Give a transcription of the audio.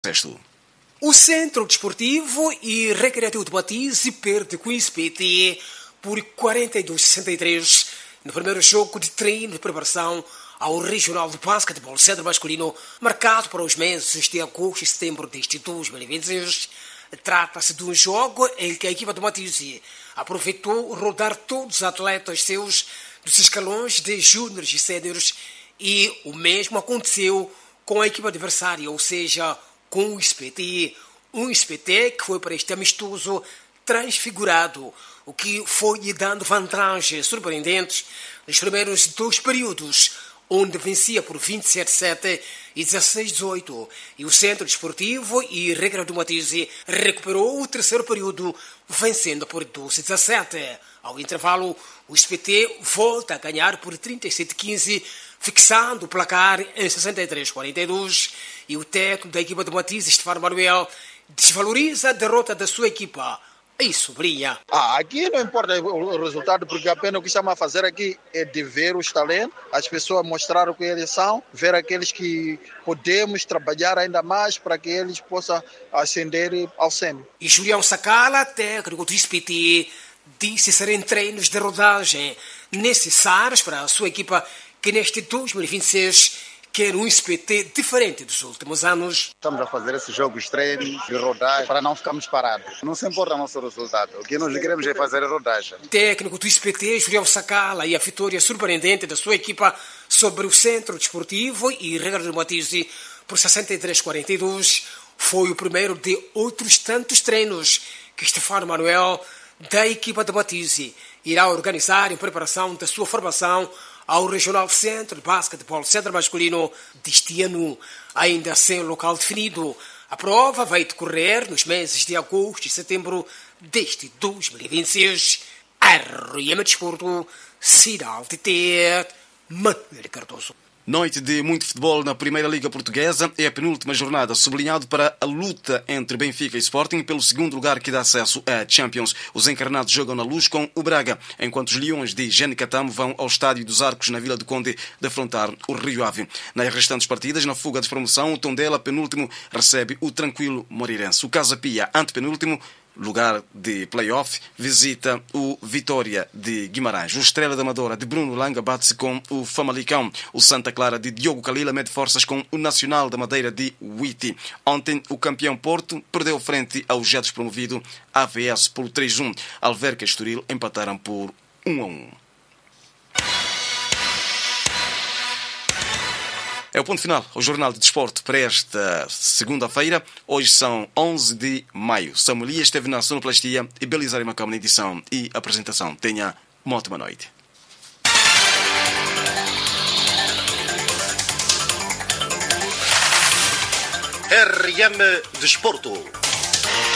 Resto. O Centro Desportivo e Recreativo de Batize perde com o SPT por 42-63 no primeiro jogo de treino de preparação ao Regional de Basquetebol Centro Masculino, marcado para os meses de agosto e setembro deste 2026. Trata-se de um jogo em que a equipa do Batize aproveitou rodar todos os atletas seus dos escalões de júniores e séniores, e o mesmo aconteceu com a equipa adversária, ou seja, com o SPT. Um SPT que foi para este amistoso transfigurado, o que foi lhe dando vantagens surpreendentes nos primeiros dois períodos, onde vencia por 27-7 e 16-18. E o Centro Desportivo e Recreativo do Batize recuperou o terceiro período, vencendo por 12-17. Ao intervalo, o SPT volta a ganhar por 37-15, fixando o placar em 63-42. E o técnico da equipa do Batize, Stefano Manuel, desvaloriza a derrota da sua equipa e sublinha. Aqui não importa o resultado, porque apenas o que estamos a fazer aqui é de ver os talentos, as pessoas mostrar o que eles são, ver aqueles que podemos trabalhar ainda mais para que eles possam ascender ao sênior. E Julião Sacala, técnico do SPT, disse serem treinos de rodagem necessários para a sua equipa, que neste 2026 quer um SPT diferente dos últimos anos. Estamos a fazer esses jogos treinos de rodagem para não ficarmos parados. Não se importa o nosso resultado. O que nós queremos é fazer a rodagem. Técnico do SPT, Julião Sacala, e a vitória surpreendente da sua equipa sobre o Centro Desportivo e Recreativo do Batize por 63-42 foi o primeiro de outros tantos treinos que Stefano Manuel, da equipa do Batize, irá organizar em preparação da sua formação ao Regional Centro de Basquetebol Centro Masculino deste ano, ainda sem local definido. A prova vai decorrer nos meses de agosto e setembro deste 2026. RM Desporto, Sinal de Ter, Manuel Cardoso. Noite de muito futebol na Primeira Liga Portuguesa. É a penúltima jornada, sublinhado para a luta entre Benfica e Sporting pelo segundo lugar que dá acesso à Champions. Os encarnados jogam na Luz com o Braga, enquanto os Leões de Gene Catamo vão ao Estádio dos Arcos, na Vila do Conde, defrontar o Rio Ave. Nas restantes partidas, na fuga de promoção, o Tondela, penúltimo, recebe o tranquilo Moreirense. O Casa Pia, antepenúltimo, lugar de play-off, visita o Vitória de Guimarães. O Estrela da Amadora de Bruno Langa bate-se com o Famalicão. O Santa Clara de Diogo Calila mede forças com o Nacional da Madeira de Witi. Ontem, o campeão Porto perdeu frente ao já despromovido AVS por 3-1. Alverca e Estoril empataram por 1-1. É o ponto final ao Jornal de Desporto para esta segunda-feira. Hoje são 11 de maio. Samuel Elias esteve na sonoplastia e Belisário Macau na edição e apresentação. Tenha uma ótima noite. RM Desporto.